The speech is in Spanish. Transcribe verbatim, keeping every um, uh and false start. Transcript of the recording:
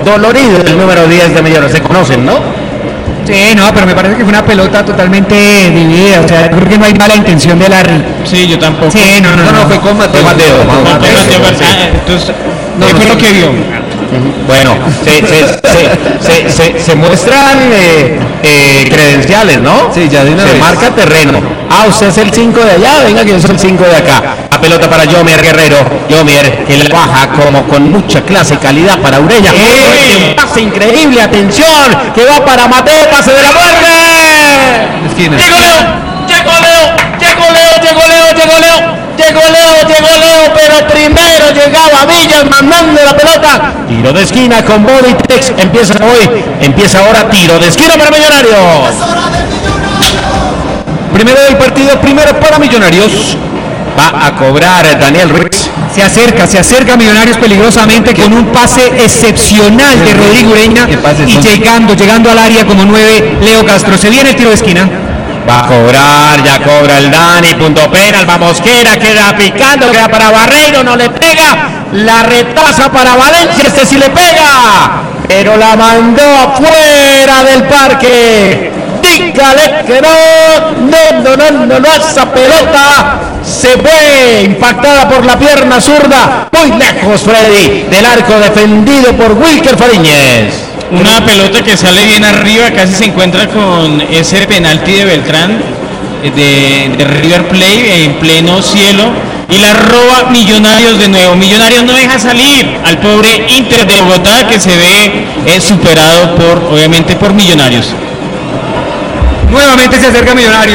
dolorido el número diez de Millonarios, se conocen, ¿no? Sí, no, pero me parece que fue una pelota totalmente dividida, o sea, creo que no hay mala intención de Larry. Sí, yo tampoco. Sí, no, no, no, no, no fue con Mateo. Fue Mateo, Con Mateo, Mateo, Mateo, Mateo, sí. ah, entonces, No, ¿qué no fue sé. lo que vio? Bueno, se, se, se, se, se, se muestran eh, eh, credenciales, ¿no? Sí, ya de una Se vez. marca terreno. Ah, usted es el cinco de allá, venga que yo soy el cinco de acá. La pelota para Yomier Guerrero. Yomier que la baja como con mucha clase y calidad para Ureña. ¡Eh! Un pase increíble, atención, que va para Mateo, pase de la muerte. Esquina. Llegó Leo, llegó Leo, llegó Leo, llegó Leo, llegó Leo. Llegó Leo, llegó Leo, pero primero llegaba Villas mandando la pelota. Tiro de esquina con Bodytex. Empieza hoy, empieza ahora tiro de esquina para Millonarios. Primero del partido, primero para Millonarios. Va a cobrar Daniel Ruiz. Se acerca, se acerca Millonarios peligrosamente con un pase excepcional de Rodrigo Ureña ¿Qué pase y son? llegando, llegando al área como nueve Leo Castro. Se viene el tiro de esquina. Va a cobrar, ya cobra el Dani, punto penal, va Mosquera, queda picando, queda para Barreiro, no le pega, la retrasa para Valencia, este sí le pega, pero la mandó afuera del parque. Dígale que no, no, no, no, no, no, esa pelota se fue impactada por la pierna zurda, muy lejos Freddy, del arco defendido por Wilker Fariñez. Una pelota que sale bien arriba, casi se encuentra con ese penalti de Beltrán eh, de, de River Plate en pleno cielo y la roba Millonarios de nuevo. Millonarios no deja salir al pobre Inter de Bogotá que se ve eh, superado por, obviamente, por Millonarios. Nuevamente se acerca Millonarios.